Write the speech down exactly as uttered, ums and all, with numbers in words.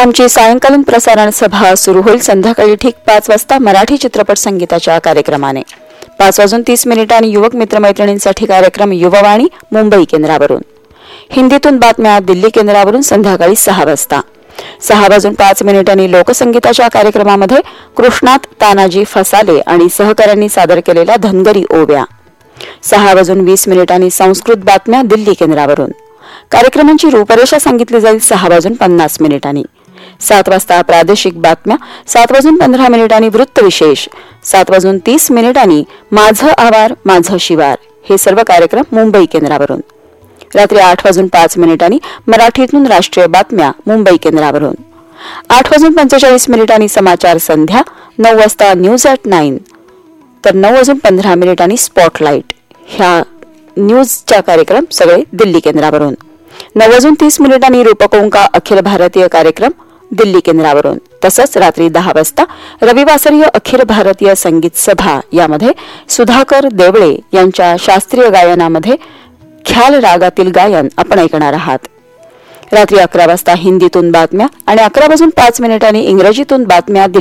आमची सायंकालीन प्रसारण सभा सुरू होईल संध्याकाळी ठीक पाच वाजता मराठी चित्रपट संगीताच्या कार्यक्रमाने. पाच वाजून तीस मिनिटांनी युवक मित्रमैत्रिणींसाठी कार्यक्रम युववाणी मुंबई केंद्रावरून. हिंदीतून बातम्या दिल्ली केंद्रावरून संध्याकाळी सहा वाजता. सहा वाजून पाच मिनिटांनी लोकसंगीताच्या कार्यक्रमामध्ये कृष्णात तानाजी फसाले आणि सहकाऱ्यांनी सादर केलेल्या धनगरी ओव्या. सहा वाजून वीस मिनिटांनी संस्कृत बातम्या दिल्ली केंद्रावरून. कार्यक्रमांची रूपरेषा सांगितली जाईल सहा वाजून पन्नास मिनिटांनी. सात वाजता प्रादेशिक बातम्या. सात वाजून पंधरा मिनिटांनी वृत्तविशेष. सात वाजून तीस मिनिटांनी माझं आवार माझं शिवार. हे सर्व कार्यक्रम मुंबई केंद्रावरून. रात्री आठ वाजून पाच मिनिटांनी मराठीतून राष्ट्रीय बातम्या मुंबई केंद्रावरून. आठ वाजून पंचेचाळीस मिनिटांनी समाचार संध्या. नऊ वाजता न्यूज ॲट नाईन तर नऊ वाजून पंधरा मिनिटांनी स्पॉटलाइट. ह्या न्यूजचा कार्यक्रम सगळे दिल्ली केंद्रावरून. नऊ वाजून तीस मिनिटांनी रूपकोंका अखिल भारतीय कार्यक्रम दिल्ली केंद्रावरून. तसंच रात्री दहा वाजता रविवासरीय अखिल भारतीय संगीत सभा यामध्ये सुधाकर देवळे यांच्या शास्त्रीय गायनामध्ये ख्याल रागातील गायन आपण ऐकणार आहात. रात्री अकरा वाजता हिंदीतून बातम्या आणि अकरा वाजून पाच मिनिटांनी इंग्रजीतून बातम्या